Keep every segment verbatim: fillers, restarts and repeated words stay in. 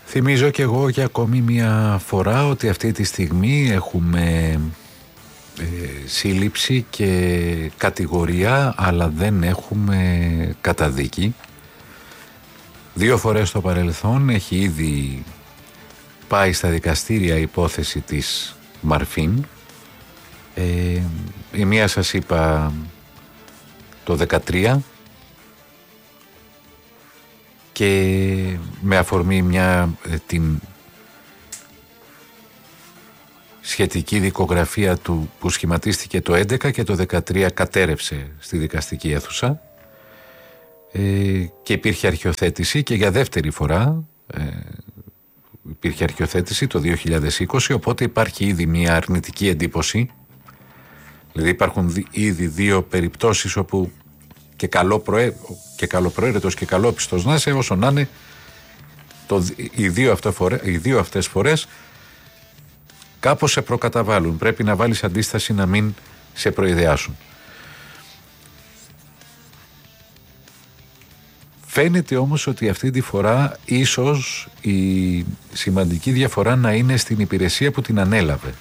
Θυμίζω και εγώ για ακόμη μια φορά ότι αυτή τη στιγμή έχουμε ε, σύλληψη και κατηγορία, αλλά δεν έχουμε καταδίκη. Δύο φορές στο παρελθόν έχει ήδη πάει στα δικαστήρια η υπόθεση της Μαρφίν. Ε, η μία σας είπα το δεκατρία και με αφορμή μια ε, την σχετική δικογραφία του που σχηματίστηκε το έντεκα και το δεκατρία κατέρευσε στη δικαστική αίθουσα ε, και υπήρχε αρχιοθέτηση και για δεύτερη φορά ε, υπήρχε αρχιοθέτηση το δύο χιλιάδες είκοσι, οπότε υπάρχει ήδη μια αρνητική εντύπωση. Δηλαδή υπάρχουν ήδη δύο περιπτώσεις όπου και, καλό προέ... και καλοπροαίρετος και καλόπιστος να είσαι, όσο να είναι το... οι, δύο αυτά φορέ... οι δύο αυτές φορές κάπως σε προκαταβάλουν. Πρέπει να βάλεις αντίσταση να μην σε προειδεάσουν. Φαίνεται όμως ότι αυτή τη φορά ίσως η σημαντική διαφορά να είναι στην υπηρεσία που την ανέλαβε.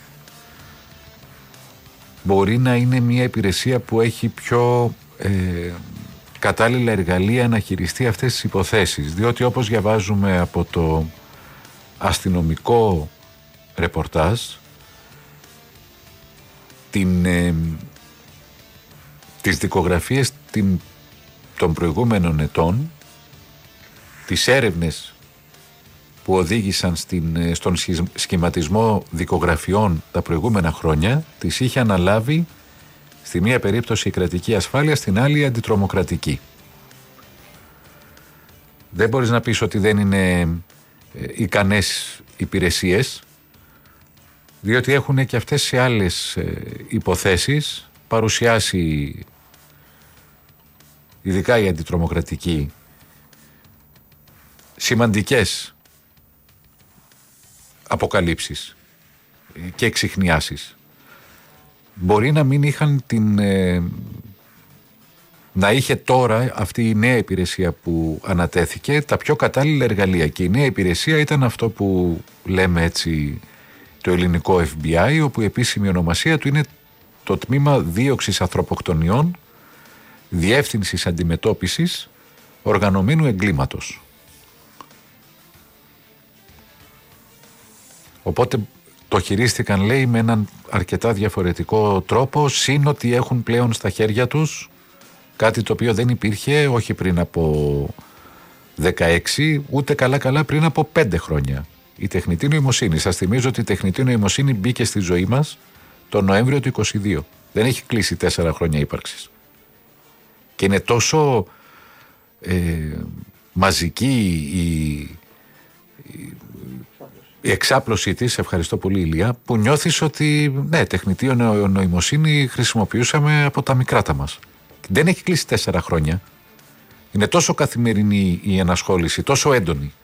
Μπορεί να είναι μια υπηρεσία που έχει πιο ε, κατάλληλα εργαλεία να χειριστεί αυτές τις υποθέσεις, διότι όπως διαβάζουμε από το αστυνομικό ρεπορτάζ, την, ε, τις δικογραφίες την, των προηγούμενων ετών, τις έρευνες που οδήγησαν στην, στον σχηματισμό δικογραφιών τα προηγούμενα χρόνια, τις είχε αναλάβει στη μία περίπτωση η κρατική ασφάλεια, στην άλλη η αντιτρομοκρατική. Δεν μπορείς να πεις ότι δεν είναι ικανές υπηρεσίες, διότι έχουν και αυτές σε άλλες υποθέσεις παρουσιάσει, ειδικά η αντιτρομοκρατική, σημαντικές αποκαλύψεις και εξιχνιάσεις. Μπορεί να μην είχαν την... Ε, να είχε τώρα αυτή η νέα υπηρεσία που ανατέθηκε τα πιο κατάλληλα εργαλεία, και η νέα υπηρεσία ήταν αυτό που λέμε έτσι το ελληνικό εφ μπι άι, όπου η επίσημη ονομασία του είναι το Τμήμα Δίωξης Ανθρωποκτονιών, Διεύθυνσης Αντιμετώπισης Οργανωμένου Εγκλήματος. Οπότε το χειρίστηκαν, λέει, με έναν αρκετά διαφορετικό τρόπο, σύν ότι έχουν πλέον στα χέρια τους κάτι το οποίο δεν υπήρχε όχι πριν από δεκαέξι, ούτε καλά καλά πριν από πέντε χρόνια. Η τεχνητή νοημοσύνη. Σας θυμίζω ότι η τεχνητή νοημοσύνη μπήκε στη ζωή μας τον Νοέμβριο του είκοσι δύο. Δεν έχει κλείσει τέσσερα χρόνια ύπαρξης. Και είναι τόσο ε, μαζική η, η, η εξάπλωσή της, ευχαριστώ πολύ Ηλία, που νιώθεις ότι ναι, τεχνητή νοημοσύνη χρησιμοποιούσαμε από τα μικράτα μας. Δεν έχει κλείσει τέσσερα χρόνια. Είναι τόσο καθημερινή η ενασχόληση, τόσο έντονη.